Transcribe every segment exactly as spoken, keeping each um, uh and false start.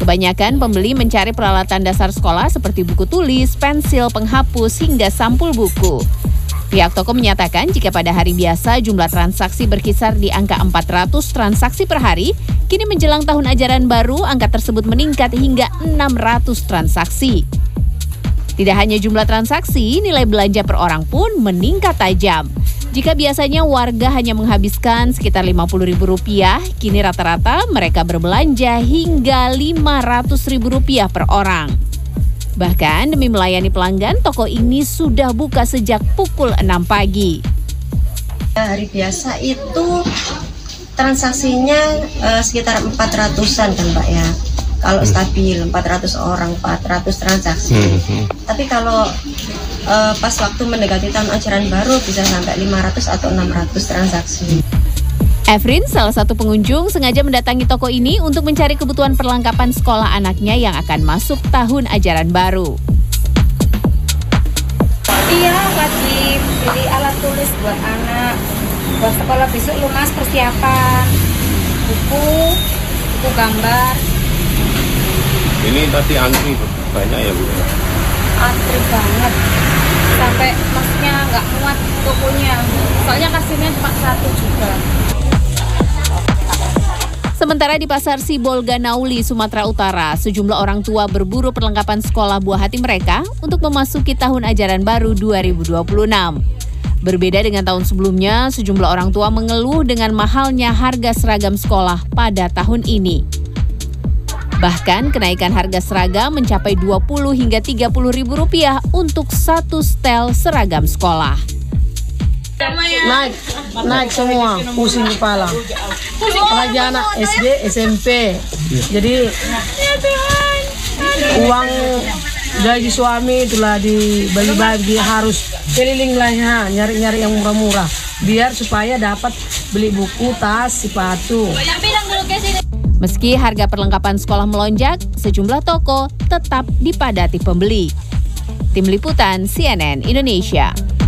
Kebanyakan pembeli mencari peralatan dasar sekolah seperti buku tulis, pensil, penghapus, hingga sampul buku. Pihak toko menyatakan jika pada hari biasa jumlah transaksi berkisar di angka empat ratus transaksi per hari, kini menjelang tahun ajaran baru angka tersebut meningkat hingga enam ratus transaksi. Tidak hanya jumlah transaksi, nilai belanja per orang pun meningkat tajam. Jika biasanya warga hanya menghabiskan sekitar lima puluh ribu rupiah, kini rata-rata mereka berbelanja hingga lima ratus ribu rupiah per orang. Bahkan demi melayani pelanggan, toko ini sudah buka sejak pukul enam pagi. Hari biasa itu transaksinya uh, sekitar empat ratusan kan Mbak ya. Kalau stabil empat ratus orang, empat ratus transaksi. Hmm. Tapi kalau uh, pas waktu mendekati tahun ajaran baru bisa sampai lima ratus atau enam ratus transaksi. Efrin, salah satu pengunjung, sengaja mendatangi toko ini untuk mencari kebutuhan perlengkapan sekolah anaknya yang akan masuk tahun ajaran baru. Iya, wajib beli alat tulis buat anak, buat sekolah besok lunas persiapan, buku, buku gambar. Ini tadi antri banyak ya Bu? Antri banget, sampai maksudnya nggak muat tokonya, soalnya kasirnya cuma satu juga. Sementara di Pasar Sibolga Nauli, Sumatera Utara, sejumlah orang tua berburu perlengkapan sekolah buah hati mereka untuk memasuki tahun ajaran baru dua ribu dua puluh enam. Berbeda dengan tahun sebelumnya, sejumlah orang tua mengeluh dengan mahalnya harga seragam sekolah pada tahun ini. Bahkan kenaikan harga seragam mencapai dua puluh hingga tiga puluh ribu rupiah untuk satu setel seragam sekolah. Naik, naik semua, pusing kepala. Apalagi anak S D, S M P. Jadi uang gaji suami itulah dibagi-bagi, harus keliling lah ya, nyari-nyari yang murah-murah. Biar supaya dapat beli buku, tas, sepatu. Meski harga perlengkapan sekolah melonjak, sejumlah toko tetap dipadati pembeli. Tim Liputan C N N Indonesia.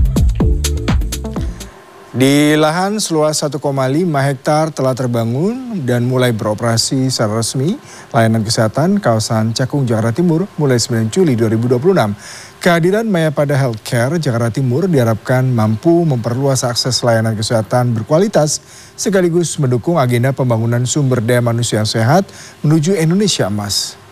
Di lahan seluas satu koma lima hektar telah terbangun dan mulai beroperasi secara resmi layanan kesehatan kawasan Cakung, Jakarta Timur mulai sembilan Juli dua ribu dua puluh enam. Kehadiran Mayapada Healthcare Jakarta Timur diharapkan mampu memperluas akses layanan kesehatan berkualitas sekaligus mendukung agenda pembangunan sumber daya manusia yang sehat menuju Indonesia Emas.